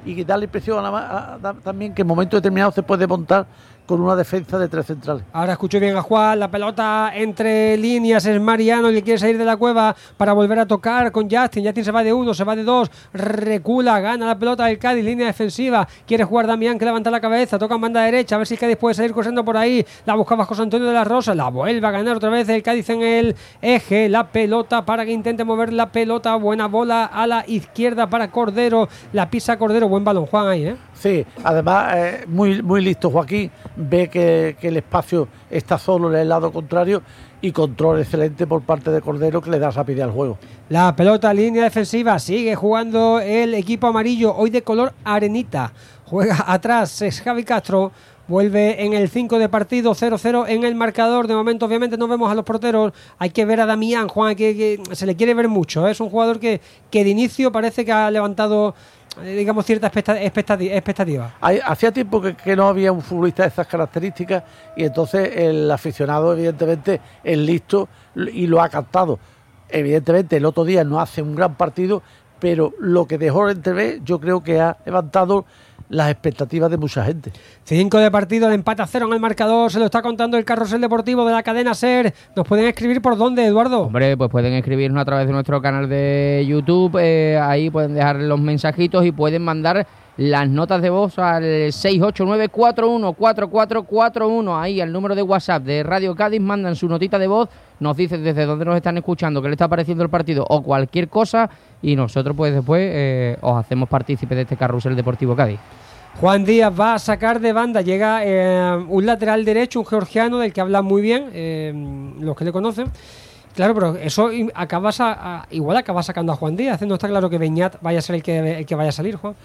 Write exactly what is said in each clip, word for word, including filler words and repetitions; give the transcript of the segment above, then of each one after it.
y que da la impresión a la, a, a, también que en momentos determinados se puede montar con una defensa de tres centrales. Ahora escucho bien a Juan, la pelota entre líneas, es Mariano el que quiere salir de la cueva para volver a tocar con Justin. Justin se va de uno, se va de dos, recula, gana la pelota del Cádiz, línea defensiva, quiere jugar Damián que levanta la cabeza, toca en banda derecha, a ver si el Cádiz puede salir corriendo por ahí, la buscaba José Antonio de la Rosa, la vuelve a ganar otra vez el Cádiz en el eje, la pelota para que intente mover la pelota, buena bola a la izquierda para Cordero, la pisa Cordero, buen balón Juan ahí, ¿eh? Sí, además eh, muy, muy listo Joaquín, ve que, que el espacio está solo en el lado contrario y control excelente por parte de Cordero que le da rapidez al juego. La pelota, línea defensiva, sigue jugando el equipo amarillo, hoy de color arenita, juega atrás, es Javi Castro, vuelve en el cinco de partido, cero cero en el marcador. De momento obviamente no vemos a los porteros, hay que ver a Damián, Juan, que, que se le quiere ver mucho, ¿eh? Es un jugador que, que de inicio parece que ha levantado, digamos, cierta expectativa. Hay, hacía tiempo que, que no había un futbolista de esas características y entonces el aficionado evidentemente es listo y lo ha captado. Evidentemente el otro día no hace un gran partido, pero lo que dejó entrever yo creo que ha levantado las expectativas de mucha gente. cinco de partido, el empate a cero en el marcador, se lo está contando el Carrusel Deportivo de la cadena SER. ¿Nos pueden escribir por dónde, Eduardo? Hombre, pues pueden escribirnos a través de nuestro canal de YouTube, eh, ahí pueden dejar los mensajitos y pueden mandar las notas de voz al seis ocho nueve cuatro uno cuatro cuatro cuatro uno, ahí al número de WhatsApp de Radio Cádiz, mandan su notita de voz, nos dicen desde dónde nos están escuchando, qué le está pareciendo el partido o cualquier cosa y nosotros pues después eh, os hacemos partícipes de este Carrusel Deportivo Cádiz. Juan Díaz va a sacar de banda, llega eh, un lateral derecho, un georgiano del que habla muy bien, eh, los que le conocen. Claro, pero eso acaba a, igual acaba sacando a Juan Díaz, no está claro que Beñat vaya a ser el que, el que vaya a salir, Juan.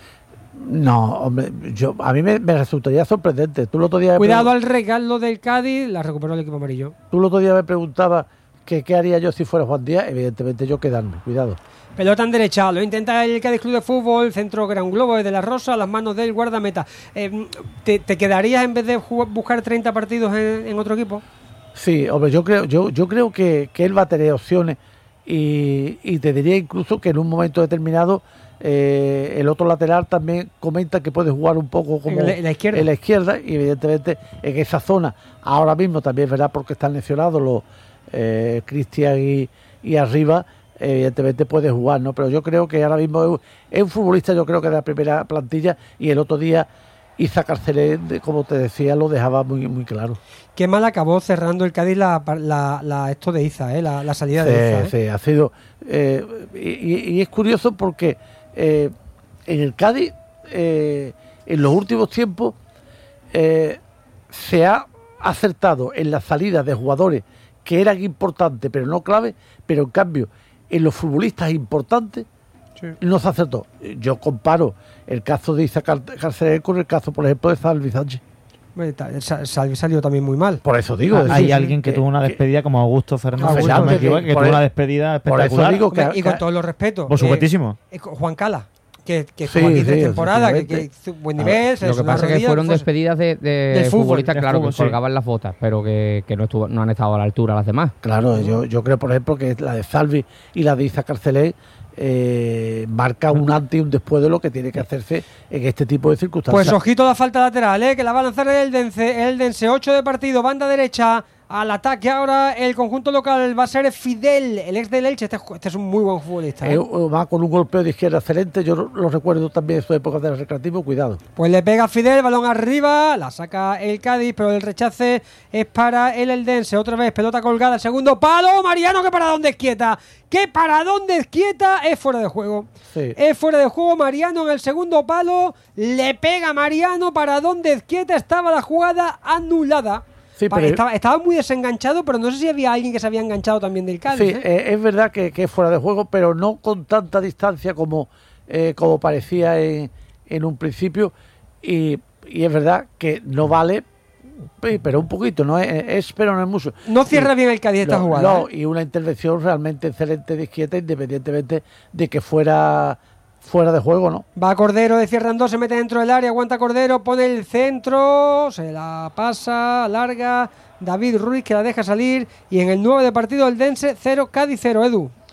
No, hombre, yo a mí me, me resultaría sorprendente. Tú el otro día Cuidado al regalo del Cádiz, la recuperó el equipo amarillo. Tú el otro día me preguntabas que qué haría yo si fuera Juan Díaz, evidentemente yo quedarme, cuidado. Pelota en derecha, lo intenta el Cádiz Club de Fútbol, centro que era un globo de la Rosa, a las manos del guardameta. Eh, ¿te, ¿Te quedarías en vez de jugar, buscar treinta partidos en, en otro equipo? Sí, hombre, yo creo, yo, yo creo que, que él va a tener opciones y, y te diría incluso que en un momento determinado eh, el otro lateral también comenta que puede jugar un poco como en la, en la izquierda. En la izquierda y evidentemente en esa zona, ahora mismo también es verdad porque están lesionados los eh, Cristian y, y arriba, evidentemente puede jugar, ¿no? Pero yo creo que ahora mismo es, es un futbolista, yo creo que de la primera plantilla y el otro día Iza Carcelé, como te decía, lo dejaba muy muy claro. Qué mal acabó cerrando el Cádiz la, la, la esto de Iza, ¿eh? la, la salida sí, de Iza. ¿eh? Sí, ha sido... Eh, y, y es curioso porque eh, en el Cádiz, eh, en los últimos tiempos, eh, se ha acertado en la salida de jugadores que eran importantes, pero no clave, pero en cambio, en los futbolistas importantes, sí, no se acertó. Yo comparo el caso de Iza Carcelé con el caso, por ejemplo, de Salvi Sánchez. Salvi salió también muy mal. Por eso digo. Ah, decir, hay alguien que, que tuvo una despedida que, como Augusto Fernández, Augusto, no me equivoco, que, que tuvo el, una despedida espectacular. Por eso digo que, y con todos los respetos. Por supuestísimo. Eh, Juan Cala, que, que sí, como aquí tres sí, temporadas, que, que buen nivel. Ver, lo que pasa es que fueron pues, despedidas de, de del fútbol, futbolistas, del claro, fútbol, que colgaban sí. las botas, pero que, que no, estuvo, no han estado a la altura las demás. Claro, yo, yo creo, por ejemplo, que la de Salvi y la de Iza Carcelé Eh, marca un antes y un después de lo que tiene que hacerse en este tipo de circunstancias. Pues ojito a la falta lateral, ¿eh? Que la va a lanzar el Dense, el Dense, ocho de partido, banda derecha, al ataque ahora el conjunto local va a ser Fidel, el ex del Elche, este, este es un muy buen futbolista. ¿eh? Eh, va con un golpeo de izquierda excelente, yo lo recuerdo también en su época del Recreativo, cuidado. Pues le pega Fidel, balón arriba, la saca el Cádiz, pero el rechace es para el Eldense, otra vez pelota colgada, segundo palo, Mariano, que para dónde es quieta, que para dónde es quieta, es fuera de juego. Sí. Es fuera de juego Mariano en el segundo palo, le pega Mariano, para dónde es quieta, estaba la jugada anulada. Sí, pero estaba, estaba muy desenganchado, pero no sé si había alguien que se había enganchado también del Cádiz. Sí, ¿eh? eh, es verdad que, que es fuera de juego, pero no con tanta distancia como, eh, como parecía en, en un principio. Y, y es verdad que no vale, pero un poquito, no es, es pero no es mucho. No cierra y, bien el Cádiz esta no, jugada. No, ¿eh? Y una intervención realmente excelente de Izquierda, independientemente de que fuera fuera de juego, ¿no? Va Cordero, de cierran dos, se mete dentro del área, aguanta Cordero, pone el centro, se la pasa, larga, David Ruiz que la deja salir, y en el nueve de partido el Dense cero, Cádiz cero, Edu.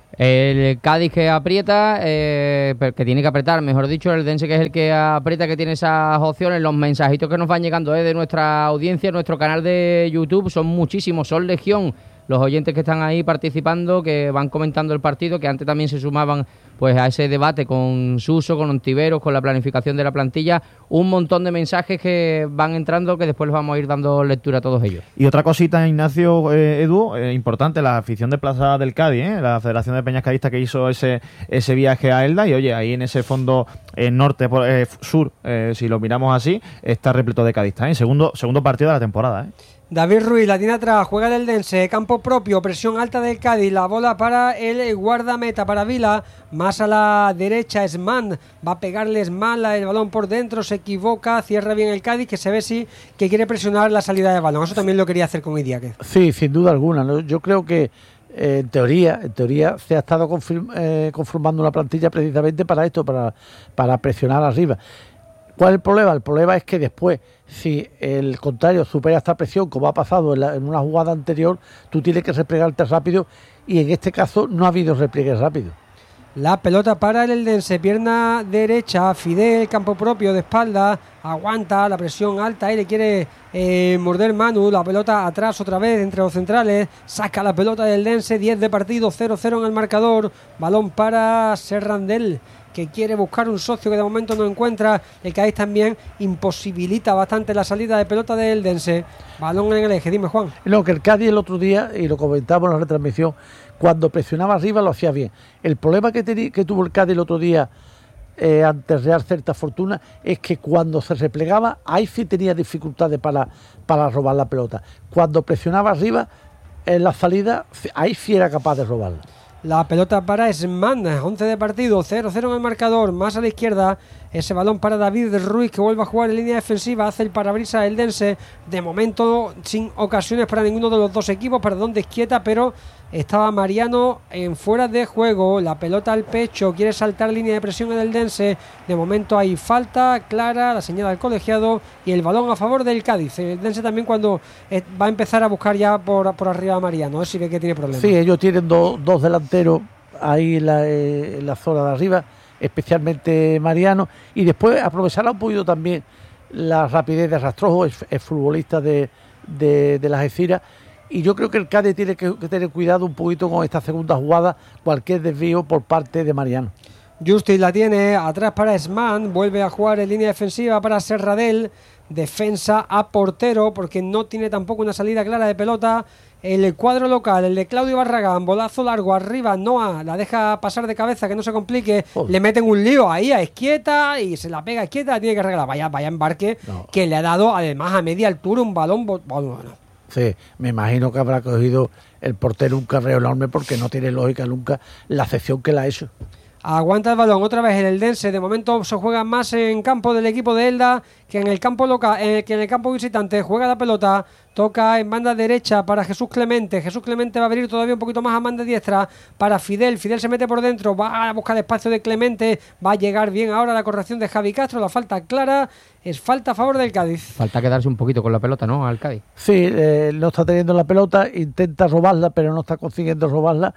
El Cádiz que aprieta, eh, que tiene que apretar, mejor dicho, el Dense que es el que aprieta, que tiene esas opciones. Los mensajitos que nos van llegando eh, de nuestra audiencia, nuestro canal de YouTube, son muchísimos, son legión. Los oyentes que están ahí participando, que van comentando el partido, que antes también se sumaban pues a ese debate con Suso, con Ontiveros, con la planificación de la plantilla. Un montón de mensajes que van entrando, que después les vamos a ir dando lectura a todos ellos. Y otra cosita, Ignacio, eh, Edu, eh, importante, la afición de Plaza del Cádiz, ¿eh? La Federación de Peñas Cadistas que hizo ese ese viaje a Elda, y oye, ahí en ese fondo eh, norte, eh, sur, eh, si lo miramos así, está repleto de cadistas, ¿eh? Segundo, segundo partido de la temporada, ¿eh? David Ruiz la tiene atrás, juega el Dense, campo propio, presión alta del Cádiz, la bola para el guardameta, para Vila, más a la derecha Esman, va a pegarle Esman el balón por dentro, se equivoca, cierra bien el Cádiz, que se ve sí que quiere presionar la salida de balón. Eso también lo quería hacer con Idiáquez. Sí, sin duda alguna, ¿no? Yo creo que eh, en teoría en teoría se ha estado confirm, eh, conformando una plantilla precisamente para esto, para, para presionar arriba. ¿Cuál es el problema? El problema es que después, si el contrario supera esta presión, como ha pasado en, la, en una jugada anterior, tú tienes que replegarte rápido, y en este caso no ha habido repliegue rápido. La pelota para el Eldense, pierna derecha, Fidel, campo propio, de espalda, aguanta la presión alta y le quiere eh, morder Manu, la pelota atrás otra vez entre los centrales, saca la pelota del Eldense, diez de partido, cero cero en el marcador, balón para Serrandel, que quiere buscar un socio que de momento no encuentra. El Cádiz también imposibilita bastante la salida de pelota del Eldense. Balón en el eje, dime Juan. No, que el Cádiz el otro día, y lo comentamos en la retransmisión, cuando presionaba arriba lo hacía bien. El problema que, teni- que tuvo el Cádiz el otro día eh, ante Real Certa Fortuna es que cuando se replegaba, ahí sí tenía dificultades para, para robar la pelota. Cuando presionaba arriba, en la salida, ahí sí era capaz de robarla. La pelota para Esman, once de partido, cero cero en el marcador, más a la izquierda, ese balón para David Ruiz, que vuelve a jugar en línea defensiva, hace el parabrisas Eldense, de momento sin ocasiones para ninguno de los dos equipos, perdón, desquieta, pero estaba Mariano en fuera de juego, la pelota al pecho, quiere saltar línea de presión en el Eldense, de momento hay falta clara, la señala del colegiado, y el balón a favor del Cádiz. El Eldense también cuando eh, va a empezar a buscar ya por, por arriba a Mariano, a ver si ve que tiene problemas. Sí, ellos tienen do, dos delanteros ahí en la, eh, en la zona de arriba, especialmente Mariano, y después aprovechará un poquito también la rapidez de Rastrojo, es, es futbolista de, de, de las Algeciras, y yo creo que el Cádiz tiene que, que tener cuidado un poquito con esta segunda jugada, cualquier desvío por parte de Mariano. Justice la tiene atrás para Esman, vuelve a jugar en línea defensiva para Serradell, defensa a portero porque no tiene tampoco una salida clara de pelota. El cuadro local, el de Claudio Barragán, bolazo largo arriba, Noah la deja pasar de cabeza, que no se complique, Joder. Le meten un lío ahí a Esquieta y se la pega a Esquieta, la tiene que arreglar, vaya, vaya embarque no. que le ha dado además a media altura un balón, bueno, bueno. Sí, me imagino que habrá cogido el portero un carreo enorme porque no tiene lógica nunca la sección que le ha hecho. Aguanta el balón otra vez el Eldense, de momento se juega más en campo del equipo de Elda que en el campo local, eh, que en el campo visitante. Juega la pelota, toca en banda derecha para Jesús Clemente, Jesús Clemente va a abrir todavía un poquito más a banda diestra para Fidel, Fidel se mete por dentro, va a buscar espacio de Clemente, va a llegar bien ahora la corrección de Javi Castro, la falta clara, es falta a favor del Cádiz. Falta quedarse un poquito con la pelota, ¿no? Al Cádiz. Sí, eh, no está teniendo la pelota, intenta robarla pero no está consiguiendo robarla.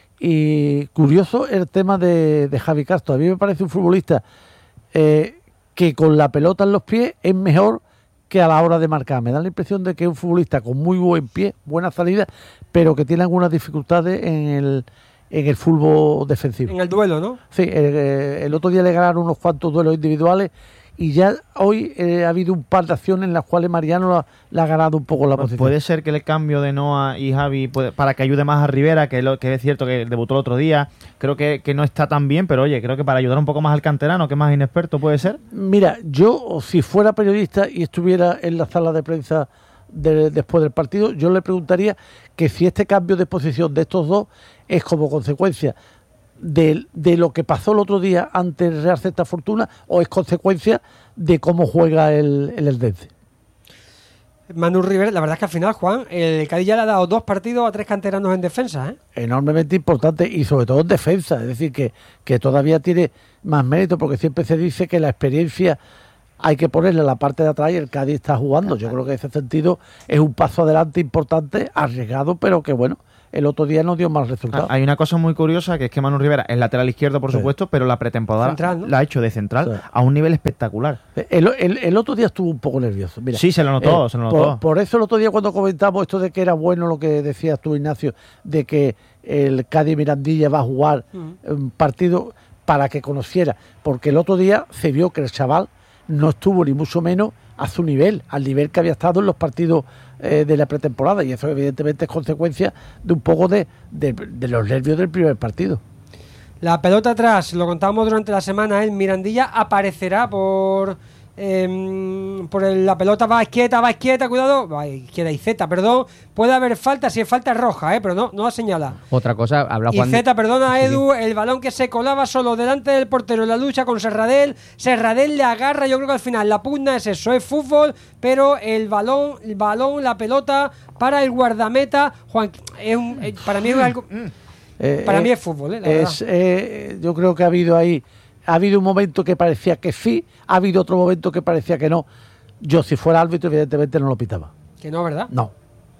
Y curioso el tema de, de Javi Castro. A mí me parece un futbolista eh, que con la pelota en los pies es mejor que a la hora de marcar. Me da la impresión de que es un futbolista con muy buen pie, buena salida, pero que tiene algunas dificultades en el, en el fútbol defensivo. En el duelo, ¿no? Sí, el, el otro día le ganaron unos cuantos duelos individuales y ya hoy eh, ha habido un par de acciones en las cuales Mariano la, la ha ganado un poco la pues posición. Puede ser que el cambio de Noah y Javi puede, para que ayude más a Rivera, que, lo, que es cierto que debutó el otro día, creo que, que no está tan bien, pero oye, creo que para ayudar un poco más al canterano, que es más inexperto, puede ser. Mira, yo si fuera periodista y estuviera en la sala de prensa de, después del partido, yo le preguntaría que si este cambio de posición de estos dos es como consecuencia De, de lo que pasó el otro día ante el Real Certa Fortuna o es consecuencia de cómo juega el, el Eldense. Manu Rivera, la verdad es que al final, Juan, el Cádiz ya le ha dado dos partidos a tres canteranos en defensa, ¿eh? Enormemente importante y sobre todo en defensa, es decir, que, que todavía tiene más mérito porque siempre se dice que la experiencia hay que ponerle la parte de atrás y el Cádiz está jugando. Yo creo que en ese sentido es un paso adelante importante, arriesgado, pero que bueno, el otro día no dio mal resultado. Hay una cosa muy curiosa, que es que Manu Rivera es lateral izquierdo, por sí. supuesto, pero la pretemporada Central, ¿no? la ha hecho de central sí. a un nivel espectacular. El, el, el otro día estuvo un poco nervioso. Mira, sí, se lo notó, eh, se lo notó. Por, por eso el otro día cuando comentamos esto de que era bueno lo que decías tú, Ignacio, de que el Cádiz Mirandilla va a jugar uh-huh. un partido para que conociera, porque el otro día se vio que el chaval no estuvo ni mucho menos a su nivel, al nivel que había estado en los partidos eh, de la pretemporada, y eso evidentemente es consecuencia de un poco de, de, de los nervios del primer partido. La pelota atrás, lo contamos durante la semana, el Mirandilla aparecerá por eh, por el, la pelota va izquierda, va izquierda, cuidado, va izquierda y Z, perdón, puede haber falta, si es falta es roja, eh, pero no, no la señala. Otra cosa, habla Juan. Y Z, perdona Edu, el balón que se colaba solo delante del portero en la lucha con Serradell, Serradell le agarra, yo creo que al final la pugna es eso, es fútbol, pero el balón, el balón, la pelota para el guardameta, Juan, es un, eh, para mí es algo... Eh, Para eh, mí es fútbol, ¿eh? La es, eh, yo creo que ha habido ahí, ha habido un momento que parecía que sí, ha habido otro momento que parecía que no. Yo, si fuera árbitro, evidentemente no lo pitaba. Que no, ¿verdad? No.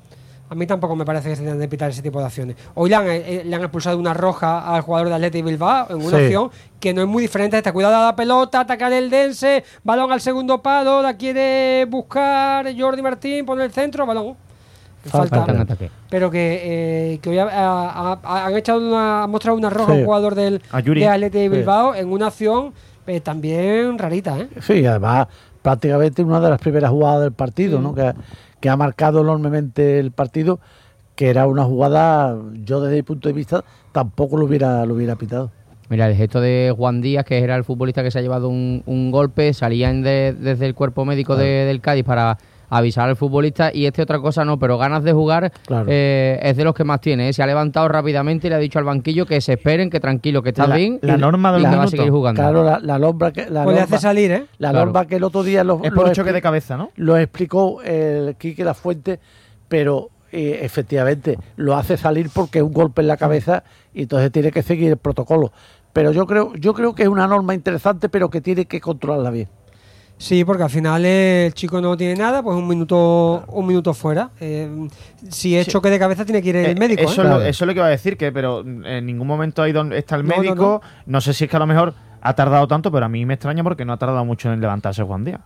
A mí tampoco me parece que se tengan de pitar ese tipo de acciones. Hoy le han, eh, le han expulsado una roja al jugador de Athletic Bilbao en una sí. acción que no es muy diferente a esta. Cuidado a la pelota, atacar el Dense, balón al segundo palo, la quiere buscar Jordi Martín, pone el centro, balón. Falta, Falta en ataque. Pero que, eh, que hoy ha, ha, ha, han echado una, han mostrado una roja a sí. un jugador del de Athletic Bilbao sí. en una acción eh, también rarita, ¿eh? Sí, además prácticamente una de las primeras jugadas del partido, sí. ¿no? Que, que ha marcado enormemente el partido, que era una jugada, yo desde mi punto de vista tampoco lo hubiera, lo hubiera pitado. Mira, el gesto de Juan Díaz, que era el futbolista que se ha llevado un, un golpe, salían de, desde el cuerpo médico claro. de, del Cádiz para avisar al futbolista, y este otra cosa no, pero ganas de jugar claro. eh, es de los que más tiene, ¿eh? Se ha levantado rápidamente y le ha dicho al banquillo que se esperen, que tranquilo, que está la, bien la y, norma de y los que va a minutos. seguir jugando. Claro, la, la norma que la pues norma, le hace salir, ¿eh? La claro. norma que el otro día lo, es por lo un choque de cabeza, ¿no? Lo explicó el Quique Lafuente, pero eh, efectivamente lo hace salir porque es un golpe en la cabeza y entonces tiene que seguir el protocolo. Pero yo creo, yo creo que es una norma interesante, pero que tiene que controlarla bien. Sí, porque al final el chico no tiene nada, pues un minuto un minuto fuera. Eh, si es sí. choque de cabeza tiene que ir el eh, médico. Eso, ¿eh? es lo, eso es lo que iba a decir, que pero en ningún momento ahí donde está el no, médico. No, no. no sé si es que a lo mejor ha tardado tanto, pero a mí me extraña porque no ha tardado mucho en levantarse Juan Díaz.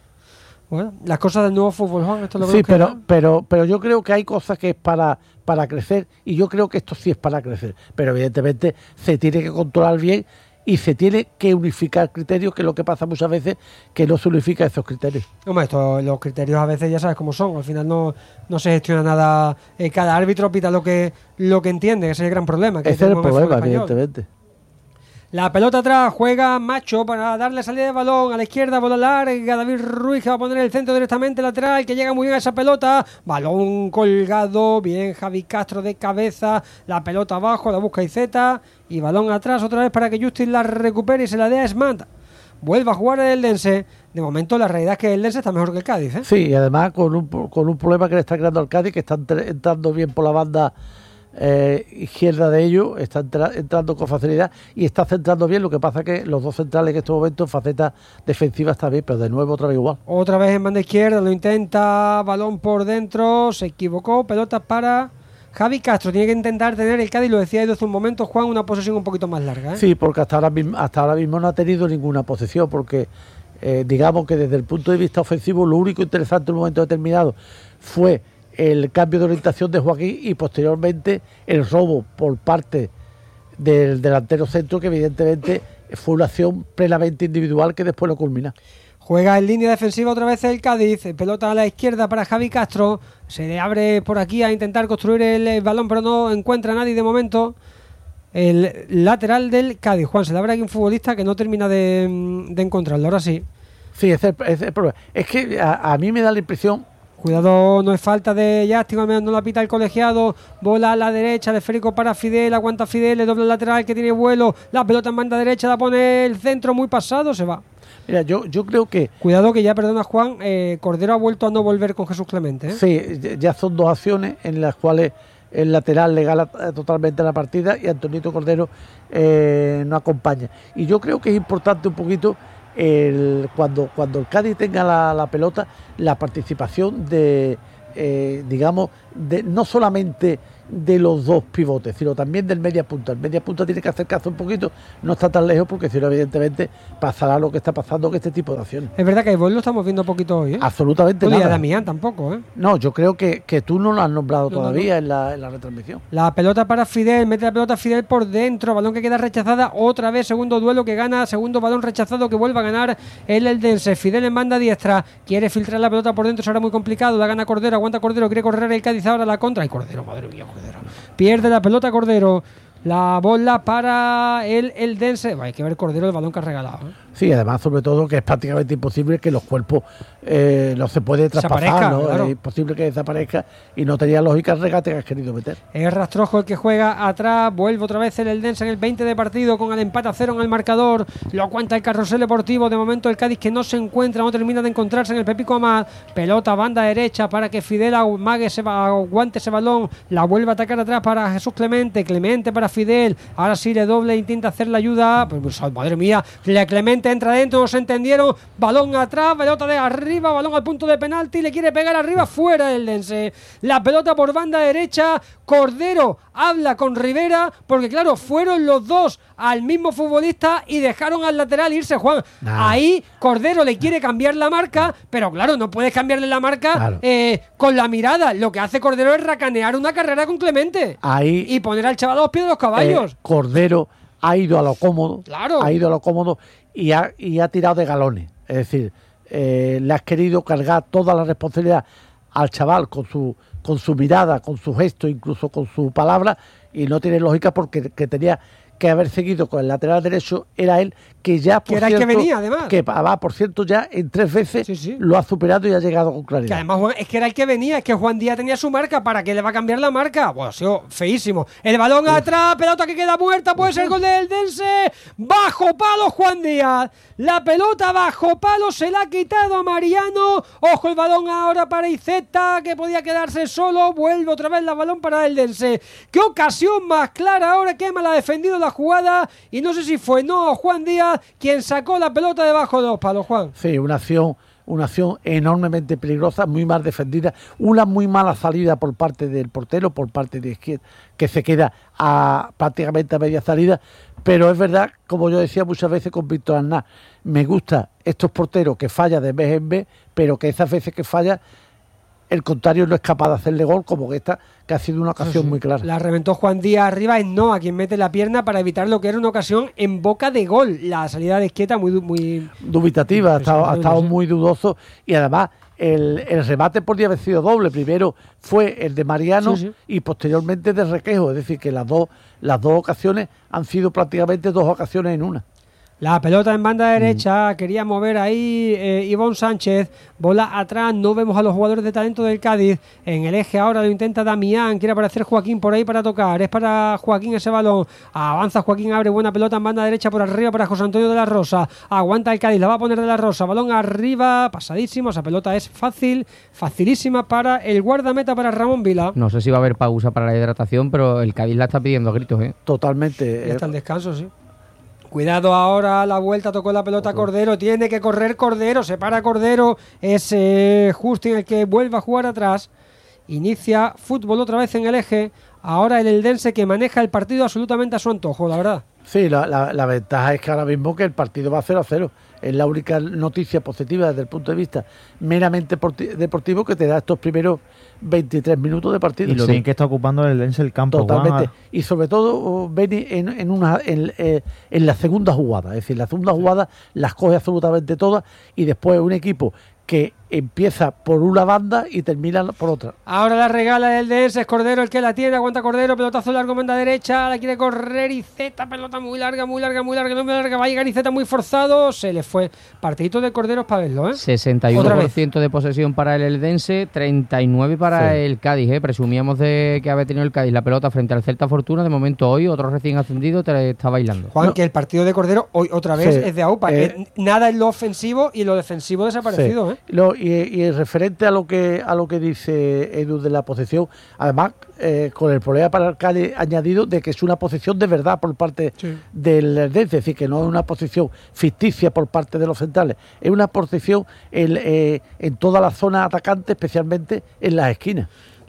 Bueno, las cosas del nuevo fútbol, Juan, esto es lo que sí, nos pero, queda. pero, pero yo creo que hay cosas que es para, para crecer, y yo creo que esto sí es para crecer, pero evidentemente se tiene que controlar bien y se tiene que unificar criterios, que es lo que pasa muchas veces, que no se unifica esos criterios. Hombre, esto, los criterios a veces ya sabes cómo son, al final no, no se gestiona nada, eh, cada árbitro pita lo que lo que entiende, ese es el gran problema. Que ese es el problema, evidentemente. La pelota atrás, juega Macho para darle salida de balón a la izquierda, bola larga, David Ruiz que va a poner el centro directamente lateral, que llega muy bien a esa pelota, balón colgado, bien Javi Castro de cabeza, la pelota abajo, la busca Iceta y balón atrás otra vez para que Justin la recupere y se la dé a Smant. Vuelve a jugar el Dense. De momento la realidad es que el Dense está mejor que el Cádiz, ¿eh? Sí, y además con un, con un problema que le está creando al Cádiz, que está entrando bien por la banda Eh, izquierda de ellos, está entra, entrando con facilidad y está centrando bien. Lo que pasa que los dos centrales en estos momentos en faceta defensiva está bien, pero de nuevo otra vez igual. Otra vez en banda izquierda, lo intenta, balón por dentro, se equivocó, pelota para Javi Castro. Tiene que intentar tener el Cádiz, lo decía desde hace un momento, Juan, una posesión un poquito más larga, ¿eh? Sí, porque hasta ahora mismo, hasta ahora mismo no ha tenido ninguna posesión, porque eh, digamos que desde el punto de vista ofensivo lo único interesante en un momento determinado fue el cambio de orientación de Joaquín y posteriormente el robo por parte del delantero centro, que evidentemente fue una acción plenamente individual que después lo culmina. Juega en línea defensiva otra vez el Cádiz, pelota a la izquierda para Javi Castro, se le abre por aquí a intentar construir el balón, pero no encuentra a nadie de momento. El lateral del Cádiz, Juan, se le abre aquí un futbolista que no termina de, de encontrarlo, ahora sí. Sí, ese es el problema. Es que a, a mí me da la impresión... Cuidado, no es falta de Justin, al menos no la pita el colegiado, bola a la derecha, el esférico para Fidel, aguanta Fidel, le doble lateral que tiene vuelo, la pelota en banda derecha, la pone el centro muy pasado, se va. Mira, yo, yo creo que... Cuidado que ya, perdona Juan, eh, Cordero ha vuelto a no volver con Jesús Clemente, ¿eh? Sí, ya son dos acciones en las cuales el lateral le gana totalmente la partida y Antonito Cordero eh, no acompaña. Y yo creo que es importante un poquito... El, cuando, cuando el Cádiz tenga la, la pelota, la participación de, eh, digamos, de no solamente de los dos pivotes, sino también del media punta. El media punta tiene que acercarse un poquito, no está tan lejos, porque si no, evidentemente, pasará lo que está pasando con este tipo de acciones. Es verdad que el Boy lo estamos viendo poquito hoy, ¿eh? Absolutamente Oye, nada. a Damián tampoco, ¿eh? No, yo creo que, que tú no lo has nombrado No, todavía no, no. En, la, en la retransmisión. La pelota para Fidel, mete la pelota Fidel por dentro, balón que queda rechazada, otra vez segundo duelo que gana, segundo balón rechazado que vuelve a ganar el Eldense. Fidel en banda diestra, quiere filtrar la pelota por dentro, será muy complicado, la gana Cordero, aguanta Cordero, quiere correr el Cádiz ahora la contra, y Cordero, madre mía, Cordero. Pierde la pelota Cordero, la bola para el Eldense. Hay que ver Cordero el balón que ha regalado, ¿eh? Sí, además, sobre todo, que es prácticamente imposible que los cuerpos eh, no se puede traspasar, ¿no? Claro. Es imposible que desaparezca y no tenía lógica el regate que has querido meter. Es Rastrojo el que juega atrás, vuelve otra vez el Eldense en el veinte de partido con el empate a cero en el marcador, lo aguanta el Carrusel Deportivo, de momento el Cádiz que no se encuentra, no termina de encontrarse en el Pepico Amat, pelota banda derecha para que Fidel amague ese, aguante ese balón, la vuelve a atacar atrás para Jesús Clemente, Clemente para Fidel, ahora sí le doble, intenta hacer la ayuda, pues, pues madre mía, le Clemente entra dentro, no se entendieron, balón atrás, pelota de arriba, balón al punto de penalti, le quiere pegar arriba, fuera el Eldense, la pelota por banda derecha, Cordero habla con Rivera, porque claro, fueron los dos al mismo futbolista y dejaron al lateral irse, Juan. Nah. Ahí Cordero le quiere cambiar la marca, pero claro, no puedes cambiarle la marca Claro. eh, con la mirada. Lo que hace Cordero es racanear una carrera con Clemente Ahí y poner al chaval a los pies de los caballos. eh, Cordero ha ido a lo cómodo, Claro. ha ido a lo cómodo y ha, y ha tirado de galones. Es decir, eh, le has querido cargar toda la responsabilidad al chaval con su con su mirada, con su gesto, incluso con su palabra, y no tiene lógica porque que tenía que haber seguido con el lateral derecho era él, que ya por Que era el cierto, que venía, además. que va, por cierto, ya en tres veces Sí, sí. lo ha superado y ha llegado con Que claridad. además Juan, es que era el que venía, es que Juan Díaz tenía su marca, ¿para qué le va a cambiar la marca? Bueno, ha sido feísimo. El balón atrás, pelota que queda muerta, puede ser gol del Eldense. Bajo palo Juan Díaz. La pelota bajo palo se la ha quitado a Mariano. Ojo el balón ahora para Iceta, que podía quedarse solo. Vuelve otra vez el balón para el Eldense. Qué ocasión más clara ahora, que mal ha defendido la jugada. Y no sé si fue no Juan Díaz quien sacó la pelota debajo de los palos, Juan. Sí, una acción, una acción enormemente peligrosa, muy mal defendida, una muy mala salida por parte del portero, por parte de izquierda, que se queda a prácticamente a media salida, pero es verdad, como yo decía muchas veces con Víctor Aznar, me gusta estos porteros que fallan de vez en vez, pero que esas veces que falla, el contrario no es capaz de hacerle gol, como que esta, que ha sido una ocasión Sí, muy clara. La reventó Juan Díaz arriba, es no a quien mete la pierna para evitar lo que era una ocasión en boca de gol. La salida de Izquierda muy, muy Dubitativa, ha estado, ha estado Sí. muy dudoso y además el, el remate podría haber sido doble. Primero fue el de Mariano Sí, sí. y posteriormente de Requejo, es decir, que las dos, las dos ocasiones han sido prácticamente dos ocasiones en una. La pelota en banda derecha, quería mover ahí eh, Ivonne Sánchez, bola atrás, no vemos a los jugadores de talento del Cádiz, en el eje ahora lo intenta Damián, quiere aparecer Joaquín por ahí para tocar, es para Joaquín ese balón, avanza Joaquín, abre buena pelota en banda derecha por arriba para José Antonio de la Rosa, aguanta el Cádiz, la va a poner de la Rosa, balón arriba, pasadísimo, esa pelota es fácil, facilísima para el guardameta, para Ramón Vila. No sé si va a haber pausa para la hidratación, pero el Cádiz la está pidiendo a gritos, ¿eh? Totalmente. Ya está el descanso, sí. Cuidado ahora, la vuelta, tocó la pelota Cordero, tiene que correr Cordero, se para Cordero, es eh, Justin el que vuelve a jugar atrás, inicia fútbol otra vez en el eje, ahora el Eldense que maneja el partido absolutamente a su antojo, la verdad. Sí, la, la, la ventaja es que ahora mismo que el partido va cero a cero. Es la única noticia positiva desde el punto de vista meramente porti- deportivo que te da estos primeros veintitrés minutos de partido. Y lo Sí. bien que está ocupando el Eldense el campo. Totalmente. Juan. Y sobre todo, oh, Beni, en, en, una, en, eh, en la segunda jugada. Es decir, la segunda jugada las coge absolutamente todas y después un equipo que empieza por una banda y termina por otra. Ahora la regala el D S, es Cordero el que la tiene, aguanta Cordero, pelotazo largo, banda derecha, la quiere correr Iceta, pelota muy larga, muy larga, muy larga, no muy larga, va a llegar Iceta muy forzado, se le fue. Partidito de Corderos para verlo, ¿eh? sesenta y uno por ciento de posesión para el Eldense, treinta y nueve por ciento para Sí. el Cádiz, ¿eh? Presumíamos de que había tenido el Cádiz la pelota frente al Celta Fortuna, de momento hoy otro recién ascendido te está bailando. Juan, No. que el partido de Cordero hoy otra vez Sí. es de AUPA, Eh. eh, nada en lo ofensivo y lo defensivo desaparecido, Sí. ¿eh? Lo- y, y referente a lo que a lo que dice Edu de la posesión, además eh, con el problema para el Cádiz añadido de que es una posesión de verdad por parte Sí. del Eldense, es decir, que no es una posesión ficticia por parte de los centrales, es una posesión en, eh, en toda la zona atacante, especialmente en las esquinas.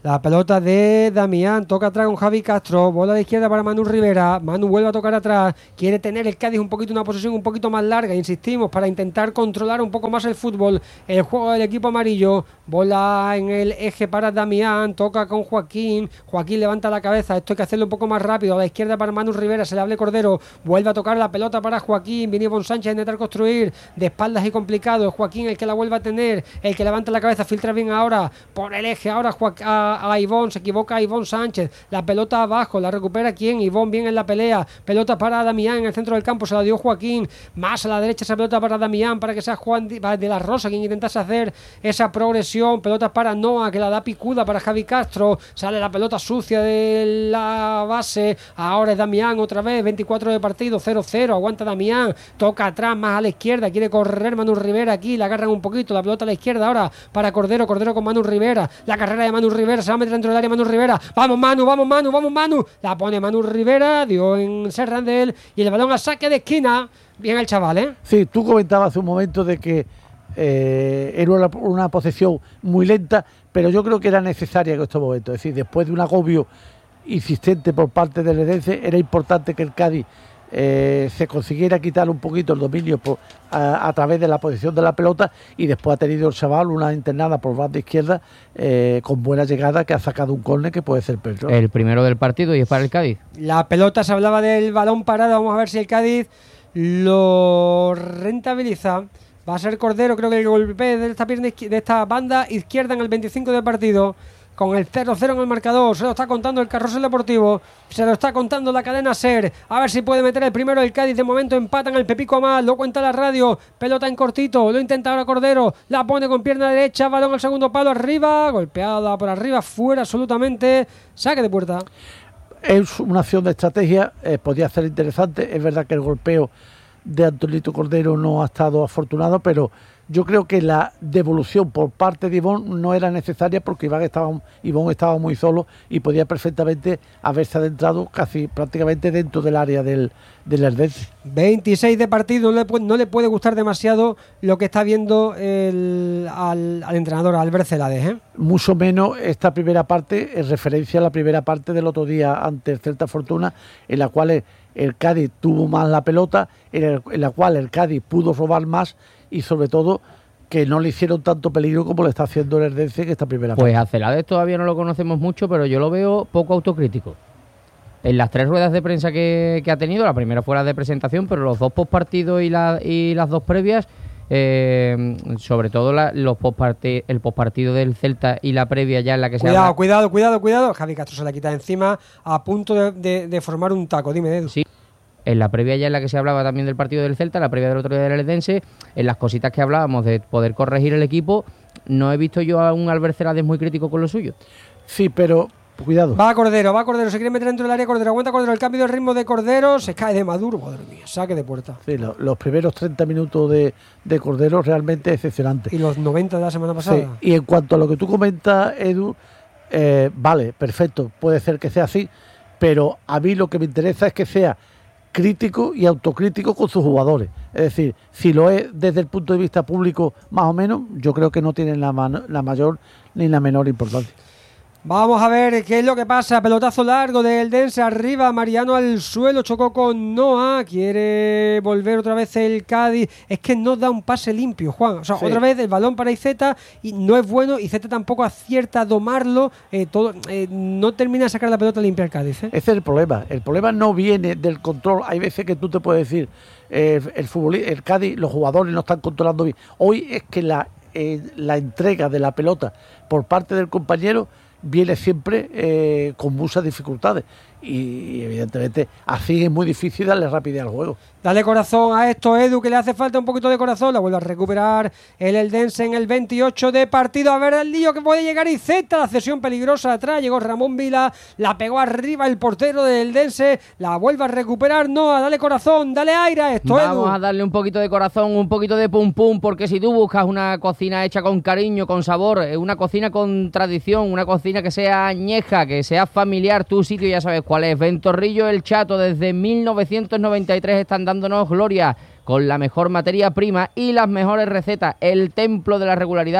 La pelota de Damián, toca atrás con Javi Castro, bola de izquierda para Manu Rivera, Manu vuelve a tocar atrás, quiere tener el Cádiz un poquito, una posesión un poquito más larga, insistimos, para intentar controlar un poco más el fútbol, el juego del equipo amarillo, bola en el eje para Damián, toca con Joaquín, Joaquín levanta la cabeza, esto hay que hacerlo un poco más rápido, a la izquierda para Manu Rivera, se le hable Cordero, vuelve a tocar la pelota para Joaquín, viene Ivonne Sánchez a intentar construir, de espaldas y complicado, Joaquín el que la vuelve a tener, el que levanta la cabeza, filtra bien ahora, por el eje, ahora Joaquín, a, a Ivonne, se equivoca Ivonne Sánchez, la pelota abajo, la recupera quién, Ivonne bien en la pelea, pelota para Damián en el centro del campo, se la dio Joaquín, más a la derecha esa pelota para Damián, para que sea Juan de la Rosa quien intentase hacer esa progresión, pelota para Noah, que la da picuda para Javi Castro, sale la pelota sucia de la base, ahora es Damián otra vez, veinticuatro de partido, cero cero, aguanta Damián, toca atrás, más a la izquierda, quiere correr Manu Rivera aquí, la agarran un poquito, la pelota a la izquierda ahora para Cordero, Cordero con Manu Rivera, la carrera de Manu Rivera, se va a meter dentro del área Manu Rivera, vamos Manu, vamos Manu, vamos Manu, la pone Manu Rivera, dio en Serrandel y el balón a saque de esquina, bien el chaval, ¿eh? Sí, tú comentabas hace un momento de que eh, era una, una posesión muy lenta, pero yo creo que era necesaria en estos momentos, es decir, después de un agobio insistente por parte del Eldense, era importante que el Cádiz Eh, se consiguiera quitar un poquito el dominio por, a, a través de la posición de la pelota, y después ha tenido el chaval una internada por banda izquierda eh, con buena llegada, que ha sacado un córner que puede ser peligroso. El primero del partido y es para el Cádiz. La pelota, se hablaba del balón parado, vamos a ver si el Cádiz lo rentabiliza. Va a ser Cordero, creo que el golpe de esta pierna de esta banda izquierda en el veinticinco del partido. Con el cero cero en el marcador, se lo está contando el Carrusel Deportivo, se lo está contando la cadena SER, a ver si puede meter el primero el Cádiz, de momento empatan el Pepico a más, lo cuenta la radio, pelota en cortito, lo intenta ahora Cordero, la pone con pierna derecha, balón al segundo palo, arriba, golpeada por arriba, fuera absolutamente, saque de puerta. Es una acción de estrategia, eh, podría ser interesante, es verdad que el golpeo de Antonito Cordero no ha estado afortunado, pero yo creo que la devolución por parte de Ivonne no era necesaria, porque Iván estaba, Ivonne estaba muy solo y podía perfectamente haberse adentrado casi prácticamente dentro del área del, del Eldense. veintiséis de partido, no le, no le puede gustar demasiado lo que está viendo el, al, al entrenador Albert Celades, ¿eh? Mucho menos esta primera parte, en referencia a la primera parte del otro día ante el Celta Fortuna, en la cual el Cádiz tuvo más la pelota, en, el, en la cual el Cádiz pudo robar más, y sobre todo que no le hicieron tanto peligro como le está haciendo el Eldense en esta primera pues parte. Pues a Celades todavía no lo conocemos mucho, pero yo lo veo poco autocrítico. En las tres ruedas de prensa que, que ha tenido, la primera fue la de presentación, pero los dos postpartidos y, la, y las dos previas, eh, sobre todo la, los postparti, el postpartido del Celta y la previa ya en la que cuidado, se habla... Cuidado, cuidado, cuidado, Javi Castro se la quita encima a punto de, de, de formar un taco, dime, Edu. Sí. En la previa ya en la que se hablaba también del partido del Celta, la previa del otro día del Eldense, en las cositas que hablábamos de poder corregir el equipo, no he visto yo a un Albert Celades muy crítico con lo suyo. Sí, pero cuidado. Va Cordero, va Cordero, se quiere meter dentro del área Cordero, aguanta Cordero, el cambio de ritmo de Cordero, se cae de Maduro, madre mía, saque de puerta. Sí, lo, los primeros treinta minutos de, de Cordero realmente excepcionantes. Y los noventa de la semana pasada. Sí. Y en cuanto a lo que tú comentas, Edu, eh, vale, perfecto, puede ser que sea así, pero a mí lo que me interesa es que sea crítico y autocrítico con sus jugadores. Es decir, si lo es desde el punto de vista público más o menos, yo creo que no tienen la, man- la mayor ni la menor importancia. Vamos a ver qué es lo que pasa. Pelotazo largo del Eldense arriba. Mariano al suelo. Chocó con Noah. Quiere volver otra vez el Cádiz. Es que no da un pase limpio, Juan. O sea, sí. Otra vez el balón para Iceta y no es bueno. Iceta tampoco acierta a domarlo. Eh, todo, eh, no termina de sacar la pelota limpia al Cádiz, ¿eh? Ese es el problema. El problema no viene del control. Hay veces que tú te puedes decir, eh, el futbolista, el Cádiz, los jugadores no están controlando bien. Hoy es que la, eh, la entrega de la pelota por parte del compañero viene siempre eh, con muchas dificultades y, y evidentemente así es muy difícil darle rapidez al juego. Dale corazón a esto, Edu, que le hace falta un poquito de corazón. La vuelve a recuperar el Eldense en el veintiocho de partido. A ver el lío que puede llegar Iceta. La cesión peligrosa atrás. Llegó Ramón Vila. La pegó arriba el portero del Eldense. La vuelve a recuperar. Noah, dale corazón, dale aire a esto, Edu. Vamos a darle un poquito de corazón, un poquito de pum pum, porque si tú buscas una cocina hecha con cariño, con sabor, una cocina con tradición, una cocina que sea añeja, que sea familiar, tu sitio ya sabes cuál es. Ventorrillo El Chato, desde mil novecientos noventa y tres están dándonos gloria con la mejor materia prima y las mejores recetas. El templo de la regularidad,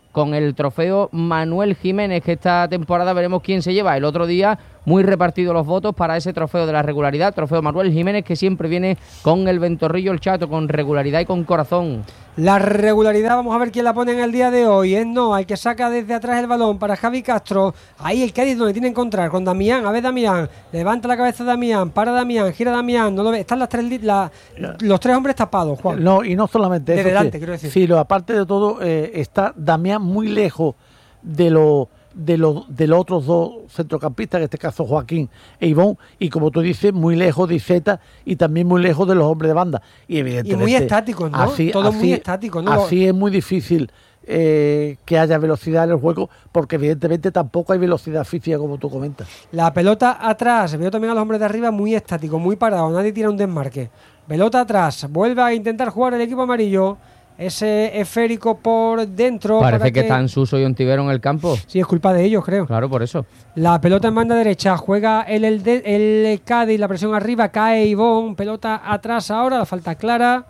con el trofeo Manuel Jiménez, que esta temporada veremos quién se lleva. El otro día muy repartidos los votos para ese trofeo de la regularidad, trofeo Manuel Jiménez, que siempre viene con el ventorrillo el Chato, con regularidad y con corazón. La regularidad, vamos a ver quién la pone en el día de hoy. Es no, el que saca desde atrás el balón para Javi Castro. Ahí el Cádiz donde tiene que encontrar con Damián. A ver Damián, levanta la cabeza Damián, para Damián, gira Damián. No lo ve. Están las tres, la, los tres hombres tapados, Juan. No, y no solamente de eso. delante, sí, quiero decir. Sí, lo, aparte de todo, eh, está Damián muy lejos de los de los de los otros dos centrocampistas, en este caso Joaquín e Ivón, y como tú dices, muy lejos de Iceta y también muy lejos de los hombres de banda. Y evidentemente. Y muy estáticos, ¿no? Así, Todo así, muy estático, ¿no? Así es muy difícil eh, que haya velocidad en el juego, porque evidentemente tampoco hay velocidad física, como tú comentas. La pelota atrás, veo también a los hombres de arriba muy estáticos, muy parados, nadie tira un desmarque. Pelota atrás, vuelve a intentar jugar el equipo amarillo. Ese esférico por dentro. Parece para que, que están Suso y Ontivero en el campo. Sí, es culpa de ellos, creo. Claro, por eso. La pelota en banda derecha, juega el, el, el Cádiz, la presión arriba, cae Ivón, pelota atrás ahora, la falta clara.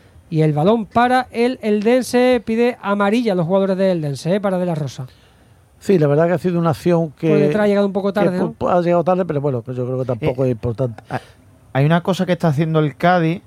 Y el balón para el Eldense, pide amarilla a los jugadores del Eldense, ¿eh? Para De La Rosa. Sí, la verdad que ha sido una acción que... Por detrás ha llegado un poco tarde, que, ¿no? Ha llegado tarde, pero bueno, yo creo que tampoco eh, es importante. Hay una cosa que está haciendo el Cádiz.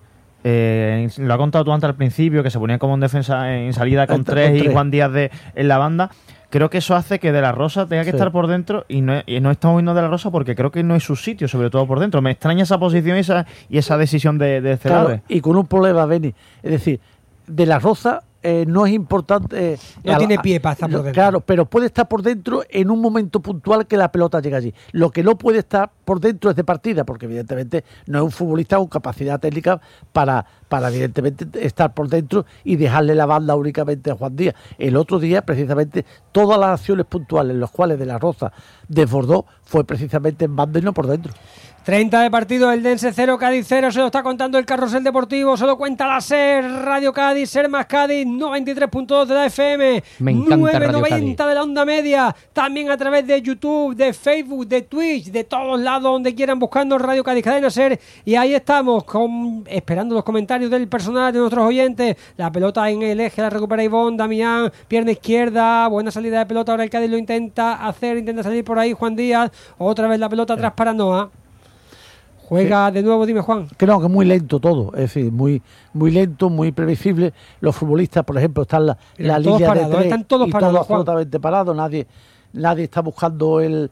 Eh, lo ha contado tú antes al principio, que se ponía como en defensa en salida con, tres, con tres y Juan Díaz de, en la banda. Creo que eso hace que De La Rosa tenga que sí. estar por dentro y no, y no estamos viendo De La Rosa porque creo que no es su sitio, sobre todo por dentro. Me extraña esa posición y esa, y esa decisión de, de Celabre. Claro, y con un problema, Beni. Es decir, De La Rosa eh, no es importante... Eh, no tiene pie para estar por dentro. Claro, pero puede estar por dentro en un momento puntual que la pelota llega allí. Lo que no puede estar por dentro es de partida, porque evidentemente no es un futbolista con capacidad técnica para, para evidentemente estar por dentro y dejarle la banda únicamente a Juan Díaz. El otro día, precisamente, todas las acciones puntuales en las cuales De La Rosa desbordó fue precisamente en banda y no por dentro. treinta de partido, Eldense cero, Cádiz cero, se lo está contando el Carrusel Deportivo, se lo cuenta la SER, Radio Cádiz, SER más Cádiz, noventa y tres punto dos de la F M, nueve noventa de la onda media, también a través de YouTube, de Facebook, de Twitch, de todos lados donde quieran, buscando Radio Cádiz, Cadena SER, y ahí estamos, con, esperando los comentarios del personal, de nuestros oyentes. La pelota en el eje, la recupera Ivón, Damián, pierna izquierda, buena salida de pelota, ahora el Cádiz lo intenta hacer, intenta salir por ahí Juan Díaz, otra vez la pelota atrás para Noah. Juega sí. de nuevo, dime Juan. Que no, que es muy lento todo, es decir, muy muy lento, muy previsible. Los futbolistas, por ejemplo, están la, la línea parados, de tres están todos y parados, todos absolutamente parados, nadie, nadie está buscando el,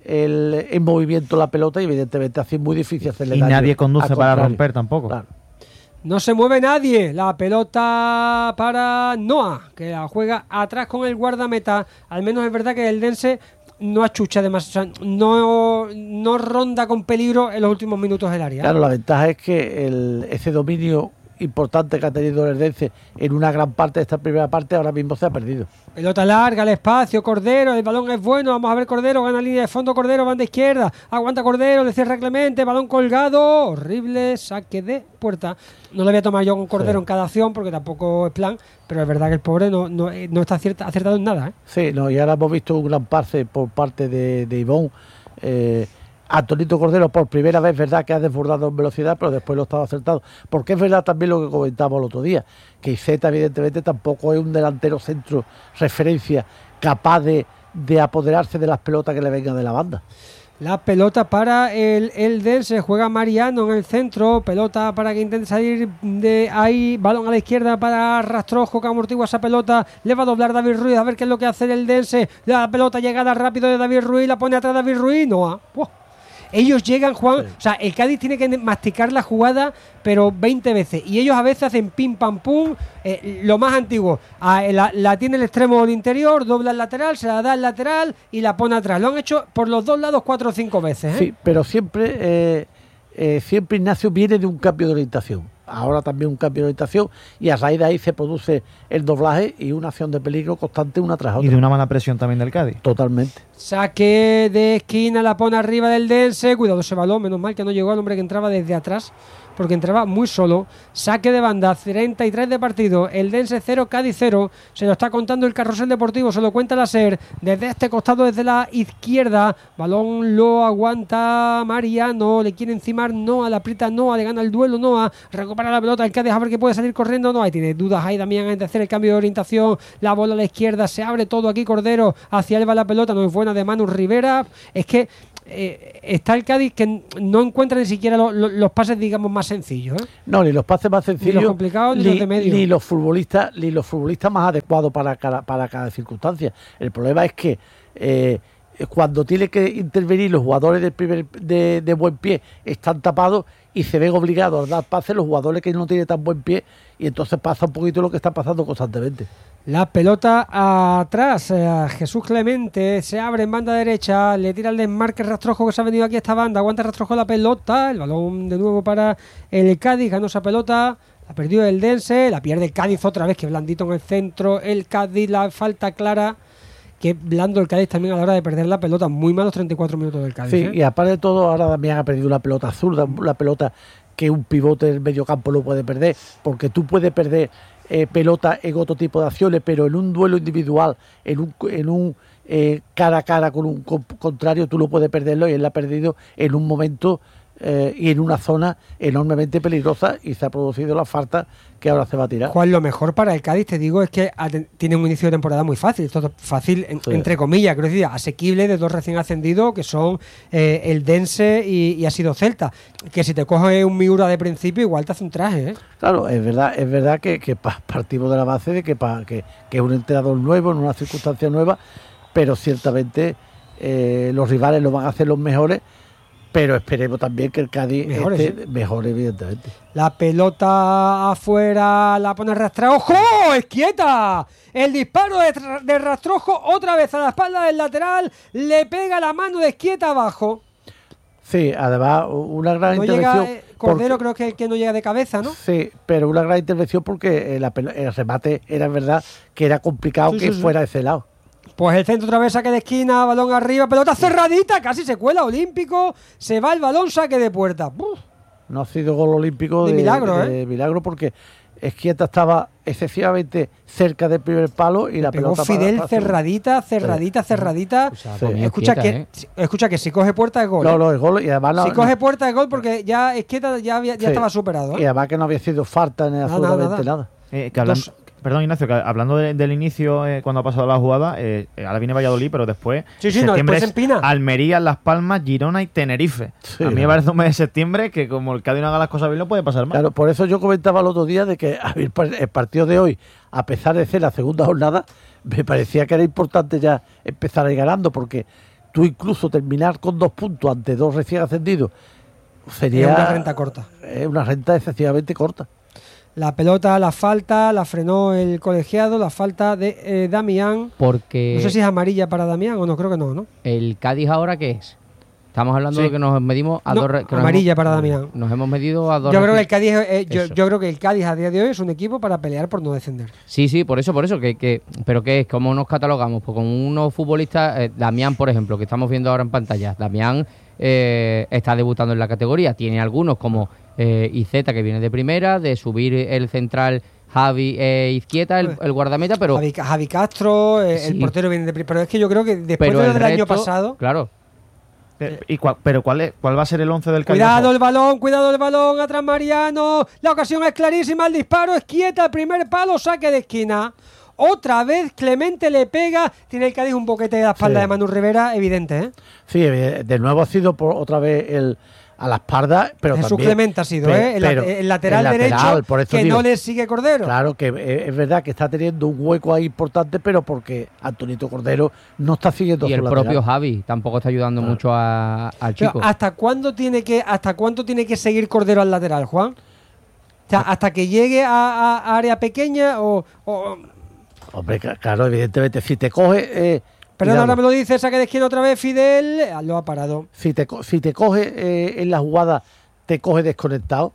el en movimiento la pelota y evidentemente así es muy difícil hacerle y daño. Y nadie conduce para romper tampoco. Claro. No se mueve nadie, la pelota para Noah, que la juega atrás con el guardameta. Al menos es verdad que el Eldense no achucha demasiado, o sea, no, no ronda con peligro en los últimos minutos del área. Claro, la ventaja es que el, ese dominio importante que ha tenido el Eldense en una gran parte de esta primera parte ahora mismo se ha perdido. Pelota larga, el espacio, Cordero, el balón es bueno, vamos a ver Cordero, gana línea de fondo, Cordero, banda izquierda, aguanta Cordero, le cierra Clemente, balón colgado, horrible, saque de puerta. No le voy a tomar yo con Cordero sí. en cada acción porque tampoco es plan, pero es verdad que el pobre no, no, no está acierta, acertado en nada. ¿eh? Sí, no, y ahora hemos visto un gran pase por parte de, de Ivón. Eh, Antonito Cordero por primera vez, verdad que ha desbordado en velocidad, pero después lo ha estado acertado. Porque es verdad también lo que comentábamos el otro día, que Iceta evidentemente tampoco es un delantero centro referencia capaz de, de apoderarse de las pelotas que le vengan de la banda. La pelota para el Eldense, juega Mariano en el centro, pelota para que intente salir de ahí, balón a la izquierda para Rastrojo que amortigua esa pelota, le va a doblar David Ruiz, a ver qué es lo que hace el Eldense, la pelota llegada rápido de David Ruiz, la pone atrás David Ruiz, no, ¡wow! Ellos llegan, Juan, sí. o sea, el Cádiz tiene que masticar la jugada, pero veinte veces. Y ellos a veces hacen pim, pam, pum, eh, lo más antiguo. Ah, la, la tiene el extremo del interior, dobla el lateral, se la da al lateral y la pone atrás. Lo han hecho por los dos lados cuatro o cinco veces. ¿eh? Sí, pero siempre, eh, eh, siempre Ignacio viene de un cambio de orientación. Ahora también un cambio de orientación y a raíz de ahí se produce el doblaje y una acción de peligro constante una tras otra. Y de una mala presión también del Cádiz. Totalmente. Saque de esquina, la pone arriba del Eldense. Cuidado ese balón, menos mal que no llegó al hombre que entraba desde atrás. porque entraba muy solo. Saque de banda, treinta y tres de partido. El Dense cero, Cádiz cero. Se lo está contando el Carrusel Deportivo, se lo cuenta la SER. Desde este costado, desde la izquierda. Balón lo aguanta Mariano. Le quiere encimar Noa, la aprieta Noa, le gana el duelo Noa. Recupera la pelota el Cádiz a ver que puede salir corriendo. No, ahí tiene dudas ahí Damián antes de hacer el cambio de orientación. La bola a la izquierda, se abre todo aquí Cordero. Hacia él va la pelota, no es buena de Manu Rivera. Es que eh, está el Cádiz que no encuentra ni siquiera lo, lo, los pases, digamos, más sencillos, ¿eh? No, ni los pases más sencillos, ni los complicados, ni, ni los de medio, ni los futbolistas, ni los futbolistas más adecuados para cada, para cada circunstancia. El problema es que eh, cuando tiene que intervenir los jugadores del primer, de, de buen pie están tapados y se ven obligados a dar pases los jugadores que no tienen tan buen pie, y entonces pasa un poquito lo que está pasando constantemente. La pelota atrás, eh, Jesús Clemente se abre en banda derecha, le tira el desmarque Rastrojo que se ha venido aquí a esta banda, aguanta Rastrojo la pelota, el balón de nuevo para el Cádiz, ganó esa pelota, la perdió el Dense, la pierde el Cádiz otra vez, que blandito en el centro, el Cádiz, la falta clara, que blando el Cádiz también a la hora de perder la pelota, muy malos treinta y cuatro minutos del Cádiz. Sí, ¿eh? Y aparte de todo, ahora Damián ha perdido una pelota zurda, la pelota que un pivote del medio campo lo puede perder, porque tú puedes perder eh, pelota en otro tipo de acciones, pero en un duelo individual, en un, en un eh, cara a cara con un con, contrario, tú lo puedes perderlo, y él la ha perdido en un momento eh, y en una zona enormemente peligrosa, y se ha producido la falta que ahora se va a tirar. Juan, lo mejor para el Cádiz, te digo, es que tiene un inicio de temporada muy fácil, esto es fácil en, sí. entre comillas, quiero decir, asequible, de dos recién ascendidos que son eh, el Dense y, y ha sido Celta, que si te coges un Miura de principio igual te hace un traje, ¿eh? Claro, es verdad, es verdad que, que partimos de la base de que, pa, que, que es un entrenador nuevo en una circunstancia nueva, pero ciertamente eh, los rivales lo van a hacer los mejores, pero esperemos también que el Cádiz mejor, esté sí. mejor, evidentemente. La pelota afuera, la pone Rastrojo, ¡es quieta! El disparo de, de Rastrojo otra vez a la espalda del lateral, le pega la mano de Esquieta abajo. Sí, además una gran no intervención. Llega, eh, Cordero porque, creo que el que no llega de cabeza, ¿no? Sí, pero una gran intervención porque el, el remate era verdad que era complicado sí, que sí, fuera sí. de ese lado. Pues el centro otra vez, saque de esquina, balón arriba, pelota cerradita, casi se cuela Olímpico, se va el balón, saque de puerta. Uf. No ha sido gol olímpico de, de milagro, de, de ¿eh? milagro porque Esquieta estaba excesivamente cerca del primer palo y la pegó pelota Fidel para, para cerradita, cerradita, cerradita. Sí. Escucha, Esquieta, que, ¿eh? escucha que si coge puerta es gol. No, no, es gol y además no, si coge no, puerta es gol porque ya Esquieta ya, había, ya sí. estaba superado, ¿eh? Y además que no había sido falta ni absolutamente nada. nada. Eh, que hablan, perdón, Ignacio, que hablando de, del inicio, eh, cuando ha pasado la jugada, eh, ahora viene Valladolid, pero después, sí, sí, no, después empina. Almería, Las Palmas, Girona y Tenerife. Sí, a mí no. me parece un mes de septiembre que como el Cádiz no haga las cosas bien, no puede pasar mal. Claro, por eso yo comentaba el otro día de que el partido de hoy, a pesar de ser la segunda jornada, me parecía que era importante ya empezar a ir ganando, porque tú incluso terminar con dos puntos ante dos recién ascendidos sería es una renta corta. Es una renta excesivamente corta. La pelota, la falta, la frenó el colegiado, la falta de eh, Damián. Porque no sé si es amarilla para Damián o no, creo que no, ¿no? ¿El Cádiz ahora qué es? Estamos hablando sí. de que nos medimos a no, dos... Que amarilla hemos, para Damián. Nos hemos medido a dos... Yo creo que el Cádiz, eh, yo, yo creo que el Cádiz a día de hoy es un equipo para pelear por no descender. Sí, sí, por eso, por eso. que, que Pero ¿qué es? ¿Cómo nos catalogamos? Pues como unos futbolistas... Eh, Damián, por ejemplo, que estamos viendo ahora en pantalla. Damián eh, está debutando en la categoría. Tiene algunos como... Eh, Izeta, que viene de primera, de subir el central Javi e Izquieta, el, el guardameta, pero... Javi, Javi Castro, eh, sí. el portero viene de primera, pero es que yo creo que después pero de lo del resto, año pasado... Claro. Eh, ¿Y cuál, pero cuál, es, cuál va a ser el once del Cádiz? Cuidado el balón, cuidado el balón, atrás Mariano, la ocasión es clarísima, el disparo es quieta, el primer palo, saque de esquina. Otra vez Clemente le pega, tiene el Cádiz un boquete de la espalda sí. de Manu Rivera, evidente, ¿eh? Sí, de nuevo ha sido por otra vez el... a la espalda, pero Jesús también... Clemente ha sido, pero, ¿eh? El, pero, el lateral el derecho lateral, por eso que digo, no le sigue Cordero. Claro, que es, es verdad que está teniendo un hueco ahí importante, pero porque Antonito Cordero no está siguiendo y su el lateral. propio Javi tampoco está ayudando claro. mucho a, al chico. Pero ¿hasta cuándo tiene que hasta cuánto tiene que seguir Cordero al lateral, Juan? O sea, hasta que llegue a, a, a área pequeña o, o... Hombre, claro, evidentemente, si te coge... Eh, Perdón, ahora me lo dice, saque de izquierda otra vez Fidel, lo ha parado. Si te, si te coge eh, en la jugada, te coge desconectado,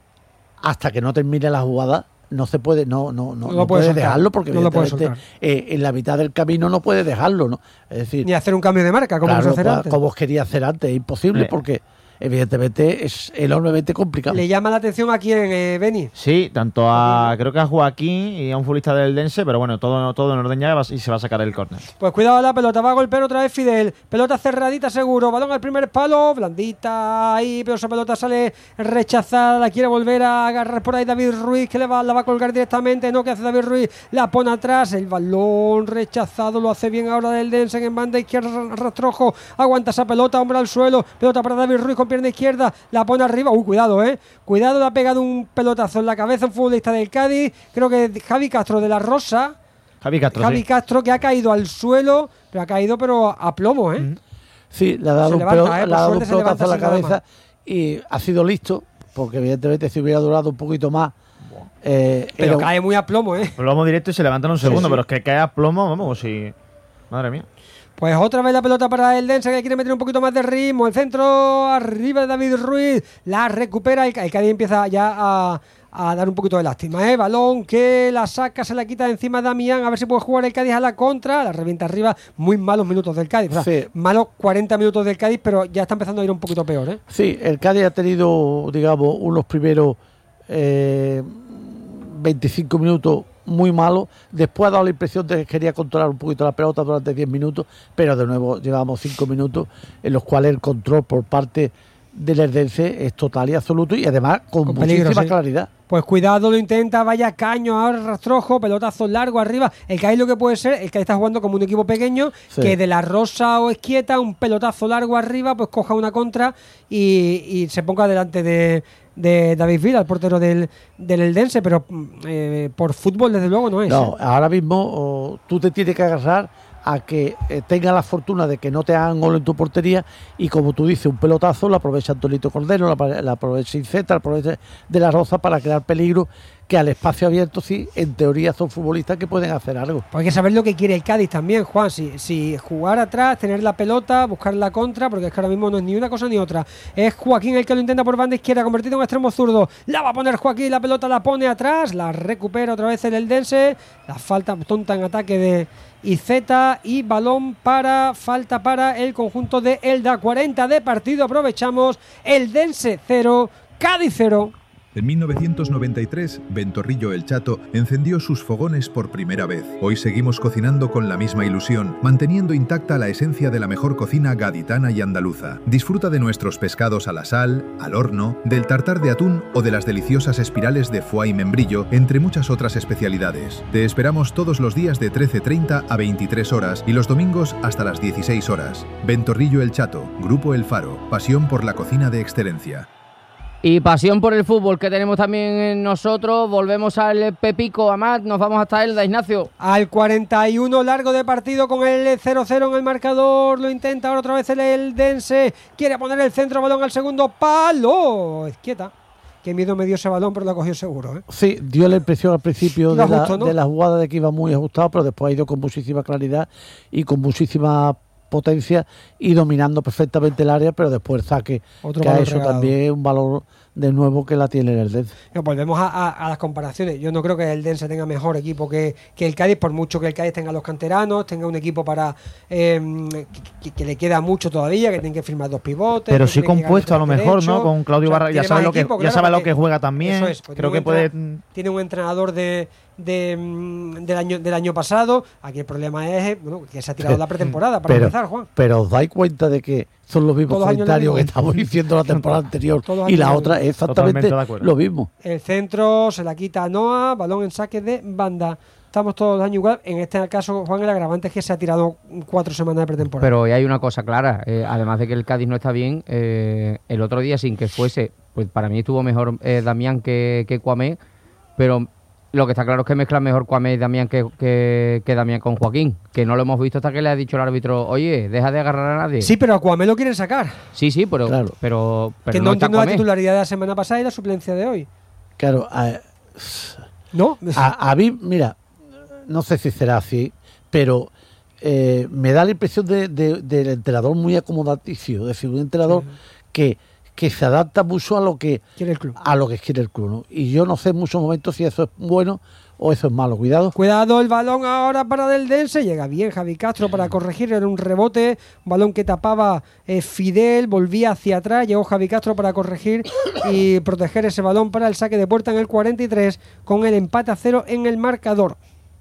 hasta que no termine la jugada, no se puede, no, no, no, no, no puedes dejarlo, porque no evidentemente eh, en la mitad del camino no puedes dejarlo, ¿no? Es decir, ni hacer un cambio de marca, como claro, hacer antes. como quería hacer antes, es imposible, eh. porque evidentemente es enormemente complicado. ¿Le llama la atención a quién, eh, Beni? Sí, tanto a creo que a Joaquín y a un futbolista del Dense, pero bueno, todo, todo en orden ya y se va a sacar el córner. Pues cuidado la pelota, va a golpear otra vez Fidel, pelota cerradita seguro, balón al primer palo, blandita ahí, pero esa pelota sale rechazada, la quiere volver a agarrar por ahí David Ruiz, que le va, la va a colgar directamente, no, que hace David Ruiz, la pone atrás, el balón rechazado, lo hace bien ahora del Dense en banda izquierda, Rastrojo, aguanta esa pelota, hombre al suelo, pelota para David Ruiz con pierna izquierda, la pone arriba, uy, cuidado, eh, cuidado, le ha pegado un pelotazo en la cabeza un futbolista del Cádiz, creo que Javi Castro de la Rosa, Javi Castro, Javi sí. Castro, que ha caído al suelo, pero ha caído pero a plomo, ¿eh? Sí, le ha dado Se un, levanta, pelo- eh, por le ha dado un suerte se pelotazo en la levanta sin nada cabeza y ha sido listo, porque evidentemente si hubiera durado un poquito más... Eh, Pero era- cae muy a plomo, ¿eh? Plomo directo y se levanta en un segundo, sí. pero es que cae a plomo, vamos, si... Madre mía. Pues otra vez la pelota para el Dense, que quiere meter un poquito más de ritmo. El centro arriba de David Ruiz. La recupera. El, el Cádiz empieza ya a, a dar un poquito de lástima, ¿eh? Balón que la saca, se la quita de encima Damián. A ver si puede jugar el Cádiz a la contra. La revienta arriba. Muy malos minutos del Cádiz. O sea, Sí. malos cuarenta minutos del Cádiz, pero ya está empezando a ir un poquito peor, ¿eh? Sí, el Cádiz ha tenido, digamos, unos primeros eh, veinticinco minutos muy malos. Después ha dado la impresión de que quería controlar un poquito la pelota durante diez minutos, pero de nuevo llevamos cinco minutos en los cuales el control por parte del Eldense es total y absoluto y además con, Con muchísima peligro, sí. claridad. Pues cuidado, lo intenta, vaya caño, ahora Rastrojo, pelotazo largo arriba. El Cádiz lo que puede ser, el Cádiz está jugando como un equipo pequeño, Sí. que de la Rosa o Esquieta, un pelotazo largo arriba, pues coja una contra y, y se ponga delante de, de David Vila, el portero del, del Eldense, pero eh, por fútbol desde luego no es. No, ¿eh? ahora mismo oh, tú te tienes que agarrar a que eh, tenga la fortuna de que no te hagan gol en tu portería y como tú dices, un pelotazo lo aprovecha Antonito Cordero, la, apro- la aprovecha Inceta, la aprovecha De la Roza para crear peligro, que al espacio abierto sí, en teoría son futbolistas que pueden hacer algo. Pues hay que saber lo que quiere el Cádiz también, Juan. Si, si jugar atrás, tener la pelota, buscar la contra, porque es que ahora mismo no es ni una cosa ni otra. Es Joaquín el que lo intenta por banda izquierda, convertido en extremo zurdo. La va a poner Joaquín, la pelota la pone atrás, la recupera otra vez el Eldense. La falta tonta en ataque de Iceta y balón para, falta para el conjunto de Elda. cuarenta de partido, aprovechamos. Eldense cero, Cádiz cero. En mil novecientos noventa y tres, Ventorrillo El Chato encendió sus fogones por primera vez. Hoy seguimos cocinando con la misma ilusión, manteniendo intacta la esencia de la mejor cocina gaditana y andaluza. Disfruta de nuestros pescados a la sal, al horno, del tartar de atún o de las deliciosas espirales de foie y membrillo, entre muchas otras especialidades. Te esperamos todos los días de trece treinta a veintitrés horas y los domingos hasta las dieciséis horas. Ventorrillo El Chato, Grupo El Faro, pasión por la cocina de excelencia. Y pasión por el fútbol que tenemos también en nosotros. Volvemos al Pepico, Amat, nos vamos hasta Elda, Ignacio. Al cuarenta y uno, largo de partido con el cero cero en el marcador. Lo intenta ahora otra vez el Eldense. Quiere poner el centro, balón al segundo palo. Izquieta. Qué miedo me dio ese balón, pero lo ha cogido seguro, ¿eh? Sí, dio la impresión al principio Iba de la, justo, ¿no? de la jugada de que iba muy ajustado, pero después ha ido con muchísima claridad y con muchísima potencia y dominando perfectamente el área, pero después el saque Otro que ha balón hecho regalado. también un valor de nuevo que la tiene el Eldense. No, volvemos a, a- a las comparaciones. Yo no creo que el Dense tenga mejor equipo que, que el Cádiz, por mucho que el Cádiz tenga los canteranos, tenga un equipo para eh, que, que le queda mucho todavía, que tiene que firmar dos pivotes. Pero que sí tiene que compuesto a lo ganar mejor, derecho. ¿no? Con Claudio O sea, Barra, ya tiene sabe más lo que equipo, ya claro, sabe lo porque- que juega también. Eso es, pues Creo tiene que un puede entra- tiene un entrenador de, de, mm, del año del año pasado. Aquí el problema es eh, bueno, que se ha tirado la pretemporada para pero, empezar, Juan. pero os dais cuenta de que son los mismos Todos los años comentarios lo que mismo. estamos diciendo la temporada anterior Todos los y años la lo otra mismo. es exactamente Totalmente de acuerdo. lo mismo. El centro se la quita a Noah, balón en saque de banda. Estamos todos los años igual. En este caso, Juan, el agravante es que se ha tirado cuatro semanas de pretemporada. Pero hoy hay una cosa clara, eh, además de que el Cádiz no está bien, eh, el otro día sin que fuese, pues para mí estuvo mejor eh, Damián que, que Cuamé, pero lo que está claro es que mezcla mejor Cuamé y Damián que, que, que Damián con Joaquín, que no lo hemos visto hasta que le ha dicho el árbitro, oye, deja de agarrar a nadie. Sí, pero a Cuamé lo quieren sacar. sí, sí, pero, Claro. pero, pero que no, no está entiendo la Cuamé. titularidad de la semana pasada y la suplencia de hoy. Claro, a, ¿No? a, a mí, mira, no sé si será así, pero eh, me da la impresión de, de- del entrenador muy acomodaticio, es decir, un entrenador que, que se adapta mucho a lo que Quiere el club. a lo que quiere el club, ¿no? Y yo no sé en muchos momentos si eso es bueno o eso es malo. Cuidado. Cuidado, el balón ahora para Del Dense. Llega bien Javi Castro para corregir. Era un rebote. Un balón que tapaba eh, Fidel. Volvía hacia atrás. Llegó Javi Castro para corregir y proteger ese balón para el saque de puerta en el cuarenta y tres con el empate a cero en el marcador.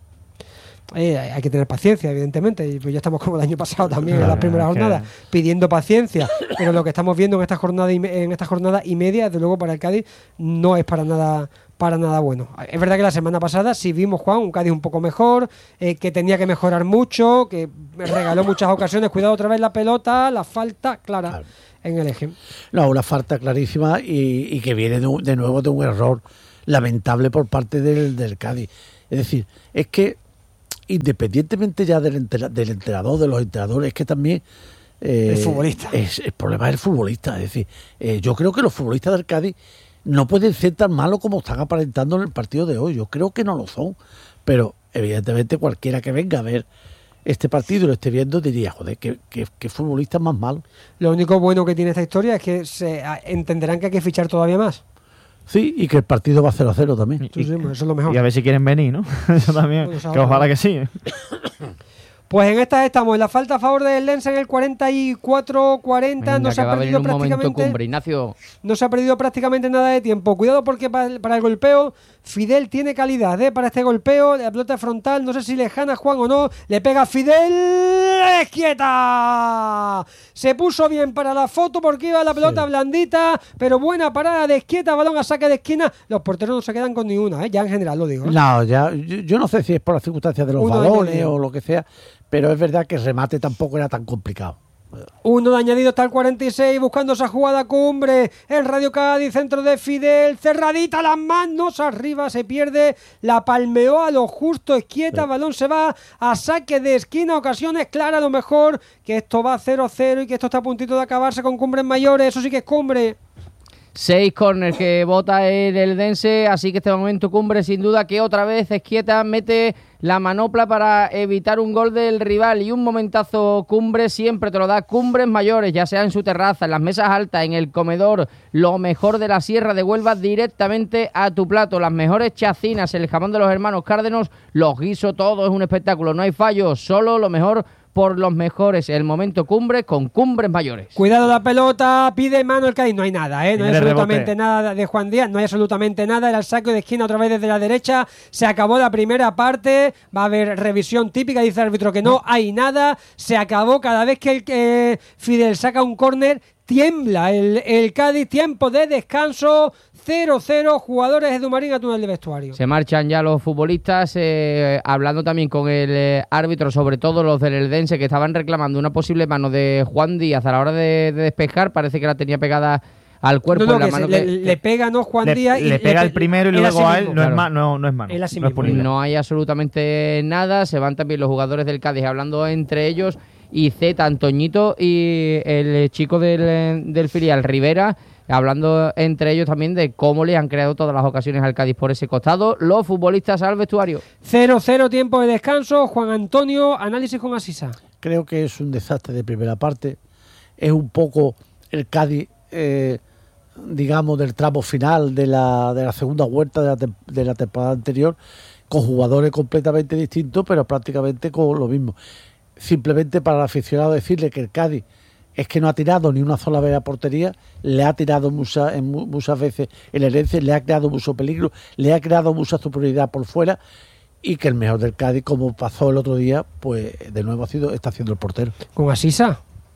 Eh, hay que tener paciencia, evidentemente, y pues ya estamos como el año pasado también en las primeras jornadas pidiendo paciencia, pero lo que estamos viendo en esta jornada y me, en esta jornada y media, desde luego para el Cádiz no es para nada para nada bueno. Es verdad que la semana pasada sí vimos, Juan, un Cádiz un poco mejor, eh, que tenía que mejorar mucho, que regaló muchas ocasiones. Cuidado otra vez la pelota, la falta clara claro. en el eje. No, una falta clarísima y, y que viene de, un, de nuevo de un error lamentable por parte del, del Cádiz. Es decir, es que independientemente ya del, entera, del entrenador, de los entrenadores, es que también eh, el futbolista. Es, el problema es el futbolista. Es decir, eh, yo creo que los futbolistas del Cádiz no pueden ser tan malos como están aparentando en el partido de hoy. Yo creo que no lo son, pero evidentemente cualquiera que venga a ver este partido y lo esté viendo diría, joder, qué, qué, qué futbolista más malo. Lo único bueno que tiene esta historia es que se entenderán que hay que fichar todavía más. Sí, y que el partido va cero a cero también. Sí, sí, eso es lo mejor. Y a ver si quieren venir, ¿no? Eso también, pues que ojalá que sí. Pues en esta estamos, en la falta a favor del Lense en el cuarenta y cuatro cuarenta. No se ha perdido un prácticamente cumbre, Ignacio. No se ha perdido prácticamente nada de tiempo. Cuidado porque para, para el golpeo Fidel tiene calidad, ¿eh? Para este golpeo, la pelota frontal, no sé si lejana Juan o no, le pega a Fidel, ¡Esquieta! Se puso bien para la foto porque iba la pelota sí. blandita, pero buena parada de Esquieta, balón a saque de esquina. Los porteros no se quedan con ni una, ¿eh? Ya en general lo digo, ¿eh? No, ya, yo, yo no sé si es por las circunstancias de los Uno balones de o lo que sea, pero es verdad que el remate tampoco era tan complicado. Uno de añadido hasta el cuarenta y seis, buscando esa jugada cumbre. El Radio Cádiz, centro de Fidel, cerradita las manos, arriba se pierde, la palmeó a lo justo Esquieta, sí. balón se va a saque de esquina, ocasiones claras, a lo mejor que esto va cero cero y que esto está a puntito de acabarse con cumbres mayores, eso sí que es cumbre. Seis corners que bota el Eldense, así que este momento cumbre sin duda que otra vez Esquieta mete la manopla para evitar un gol del rival y un momentazo cumbre siempre te lo da Cumbres Mayores, ya sea en su terraza, en las mesas altas, en el comedor, lo mejor de la Sierra de Huelva directamente a tu plato, las mejores chacinas, el jamón de los hermanos Cárdenos, los guisos, todo es un espectáculo, no hay fallos, solo lo mejor por los mejores, el momento cumbre con Cumbres Mayores. Cuidado la pelota, pide mano el Cádiz, no hay nada, ¿eh? no hay absolutamente rebote. Nada de Juan Díaz, no hay absolutamente nada, era el saque de esquina otra vez desde la derecha, se acabó la primera parte, va a haber revisión típica, dice el árbitro que no, hay nada, se acabó, cada vez que el eh, Fidel saca un córner, tiembla el, el Cádiz, tiempo de descanso, cero cero, jugadores Edu Marín a túnel de vestuario. Se marchan ya los futbolistas, eh, hablando también con el eh, árbitro, sobre todo los del Eldense, que estaban reclamando una posible mano de Juan Díaz a la hora de, de despejar, parece que la tenía pegada al cuerpo. No, no, en la que mano se, que, le, le pega no Juan le, Díaz. Le, y le pega le, el primero y luego a él, no, claro. es ma, no, no es mano. Él no, es no, hay absolutamente nada, se van también los jugadores del Cádiz hablando entre ellos, y Z, Antoñito y el chico del, del filial, Rivera, hablando entre ellos también de cómo le han creado todas las ocasiones al Cádiz por ese costado. Los futbolistas al vestuario. cero cero, tiempo de descanso. Juan Antonio, análisis con Asisa. Creo que es un desastre de primera parte. Es un poco el Cádiz, eh, digamos, del tramo final de la, de la segunda vuelta de la, te- de la temporada anterior, con jugadores completamente distintos, pero prácticamente con lo mismo. Simplemente para el aficionado decirle que el Cádiz es que no ha tirado ni una sola vez a portería, le ha tirado muchas, en, muchas veces el Herense, le ha creado mucho peligro, le ha creado mucha superioridad por fuera, y que el mejor del Cádiz, como pasó el otro día, pues de nuevo ha sido, está haciendo el portero. Con Asisa.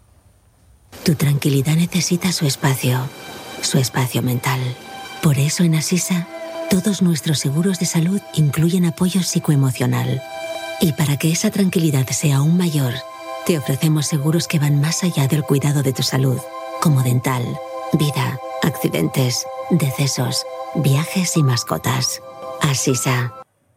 Tu tranquilidad necesita su espacio, su espacio mental. Por eso en Asisa, todos nuestros seguros de salud incluyen apoyo psicoemocional. Y para que esa tranquilidad sea aún mayor, te ofrecemos seguros que van más allá del cuidado de tu salud, como dental, vida, accidentes, decesos, viajes y mascotas. Asisa.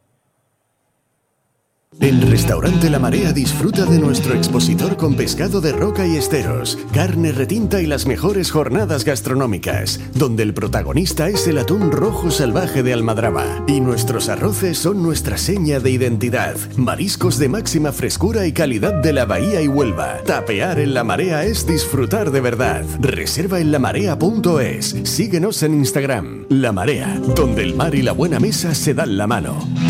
En Restaurante La Marea disfruta de nuestro expositor con pescado de roca y esteros, carne retinta y las mejores jornadas gastronómicas, donde el protagonista es el atún rojo salvaje de Almadraba y nuestros arroces son nuestra seña de identidad. Mariscos de máxima frescura y calidad de la Bahía y Huelva. Tapear en La Marea es disfrutar de verdad. Reserva en lamarea punto es. Síguenos en Instagram. La Marea, donde el mar y la buena mesa se dan la mano.